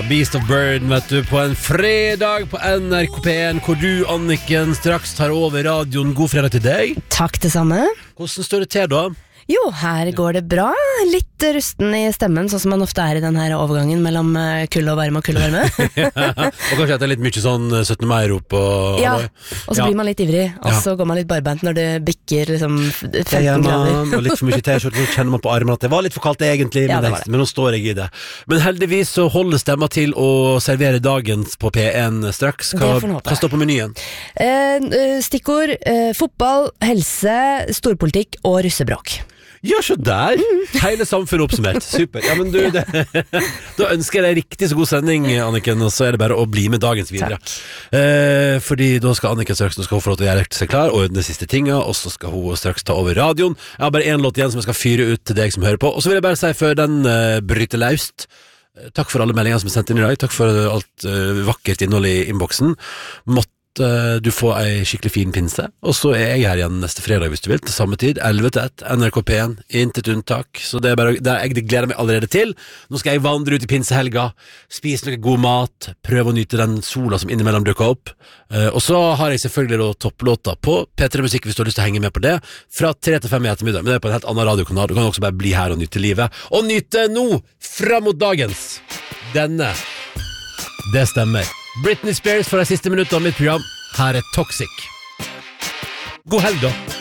Beast of Burden, vet du, på en fredag på NRK P1, hvor du, Anniken, straks tar over radioen. God fredag til deg. Takk det samme. Hvordan står det til da? Jo, her går det bra. Litt rusten i stemmen, sånn som man ofte er i den her overgangen mellom kulde og varme og kulde og varme. Og kanskje det er litt mye sånn 17. mai-rop og... Ja, og så blir man litt ivrig, og så går man litt barbent når det bikker liksom 15 grader. Og litt for mye t-skjort, så kjenner man på armen at det var litt for kaldt egentlig, men nå står jeg i det. Men heldigvis så holder stemma til å servere dagens på P1 straks. Hva står på menyen? Stikkord, fotball, helse, storpolitikk og russebråk. Ja, så der. Hele samfunnet oppsummert. Super. Ja, men du, da ønsker jeg deg riktig så god sending, Anniken, og så er det bare å bli med dagens videre. Fordi da skal Anniken straks, nå skal hun få lov til å gjøre seg klar, og ordne siste tinga, og så skal hun straks ta over radioen. Jeg har bare en låt igjen som jeg skal fyre ut til deg som hører på, og så vil jeg bare si før den bryter løst, takk for alle meldinger som er sendt inn i dag, takk for alt vakkert innhold i innboksen. Du får ei skikkelig fin pinse, og så er jeg her igjen neste fredag hvis du vil, til samme tid, 11 til 1, NRK P1, intet unntak, så det er bare, jeg gleder meg allerede til. Nå skal jeg vandre ut i pinsehelga, spise noe god mat, prøve å nyte den sola som innimellom dukker opp, og så har jeg selvfølgelig da topplåta på P3 Musikk hvis du har lyst til å henge med på det, fra 3 til 5 i ettermiddag, men det er på en helt annen radiokanal. Du kan også bare bli her og nyte livet, og nyte nå, fram mot dagens, denne, det stemmer. Britney Spears for de siste minuttene av mitt program. Her er Toxic. God helg da.